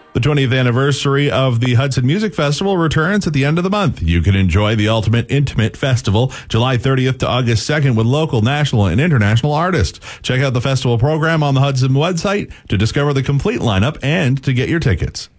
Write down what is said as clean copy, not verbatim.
The 20th anniversary of the Hudson Music Festival returns at the end of the month. You can enjoy the ultimate intimate festival July 30th to August 2nd with local, national, and international artists. Check out the festival program on the Hudson website to discover the complete lineup and to get your tickets.